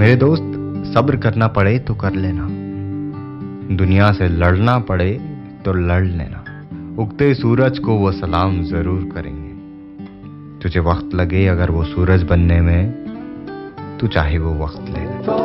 मेरे दोस्त, सब्र करना पड़े तो कर लेना, दुनिया से लड़ना पड़े तो लड़ लेना। उगते सूरज को वो सलाम जरूर करेंगे। तुझे वक्त लगे अगर वो सूरज बनने में, तू चाहे वो वक्त ले।